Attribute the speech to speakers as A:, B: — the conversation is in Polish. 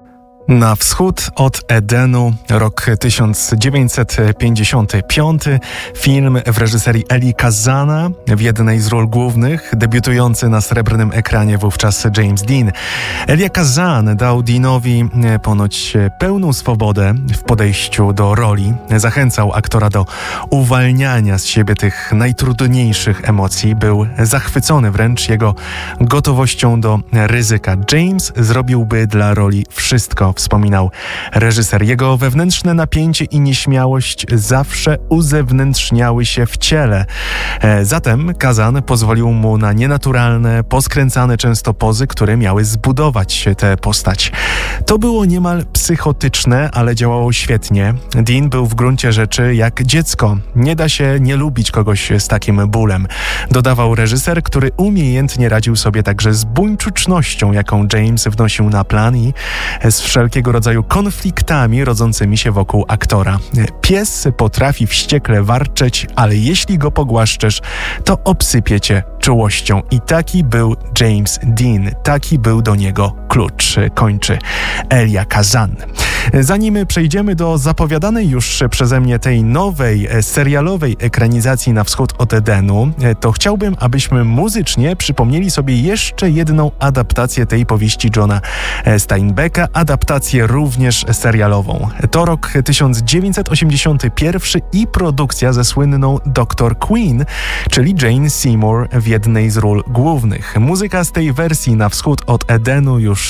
A: Na wschód od Edenu, rok 1955, film w reżyserii Eli Kazana, w jednej z ról głównych, debiutujący na srebrnym ekranie wówczas James Dean. Elia Kazan dał Deanowi ponoć pełną swobodę w podejściu do roli, zachęcał aktora do uwalniania z siebie tych najtrudniejszych emocji, był zachwycony wręcz jego gotowością do ryzyka. James zrobiłby dla roli wszystko, wspominał reżyser. Jego wewnętrzne napięcie i nieśmiałość zawsze uzewnętrzniały się w ciele. Zatem Kazan pozwolił mu na nienaturalne, poskręcane często pozy, które miały zbudować tę postać. To było niemal psychotyczne, ale działało świetnie. Dean był w gruncie rzeczy jak dziecko. Nie da się nie lubić kogoś z takim bólem. Dodawał reżyser, który umiejętnie radził sobie także z buńczucznością, jaką James wnosił na plan i z wszelkiego rodzaju konfliktami rodzącymi się wokół aktora. Pies potrafi wściekle warczeć, ale jeśli go pogłaszczesz, to obsypie cię czułością. I taki był James Dean. Taki był do niego klucz. Kończy Elia Kazan. Zanim przejdziemy do zapowiadanej już przeze mnie tej nowej, serialowej ekranizacji Na wschód od Edenu, to chciałbym, abyśmy muzycznie przypomnieli sobie jeszcze jedną adaptację tej powieści Johna Steinbecka, adaptację również serialową. To rok 1981 i produkcja ze słynną Dr. Queen, czyli Jane Seymour w jednej z ról głównych. Muzyka z tej wersji Na wschód od Edenu już